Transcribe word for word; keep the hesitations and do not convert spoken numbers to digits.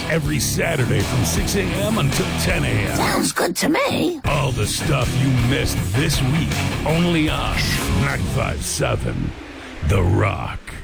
Every Saturday from six a.m. until ten a.m. Sounds good to me. All the stuff you missed this week, only on ninety-five point seven The Rock.